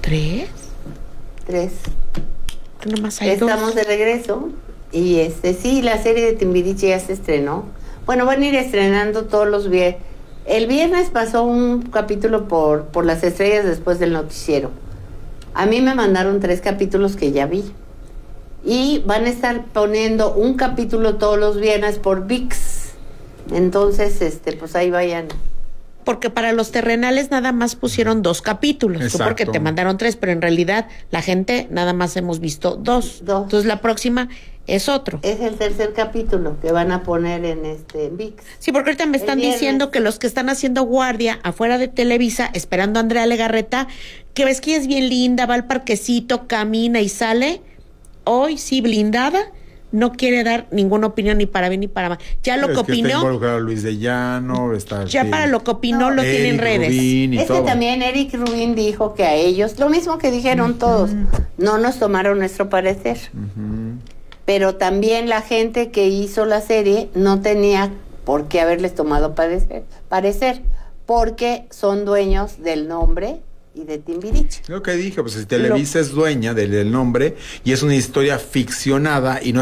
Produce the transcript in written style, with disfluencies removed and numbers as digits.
¿3? 3. Nomás hay 2. Estamos de regreso. Y sí, la serie de Timbiriche ya se estrenó. Bueno, van a ir estrenando todos los viernes. El viernes pasó un capítulo por las estrellas después del noticiero. A mí me mandaron 3 capítulos que ya vi. Y van a estar poniendo un capítulo todos los viernes por ViX. Entonces, pues ahí vayan. Porque para los terrenales nada más pusieron 2 capítulos. Exacto. Tú porque te mandaron 3, pero en realidad la gente nada más hemos visto 2. Entonces la próxima es otro. Es el 3er capítulo que van a poner en ViX. Sí, porque ahorita me están diciendo que los que están haciendo guardia afuera de Televisa, esperando a Andrea Legarreta, que ves que ella es bien linda, va al parquecito, camina y sale, hoy sí blindada, no quiere dar ninguna opinión ni para bien ni para mal. Ya lo que opinó. Está involucrado Luis de Llano, ya para lo que opinó lo tiene en redes. Es que también Eric Rubin dijo que a ellos, lo mismo que dijeron todos, no nos tomaron nuestro parecer. Pero también la gente que hizo la serie no tenía por qué haberles tomado parecer, porque son dueños del nombre y de Timbiriche. Lo que dije, pues si Televisa es dueña del nombre y es una historia ficcionada y no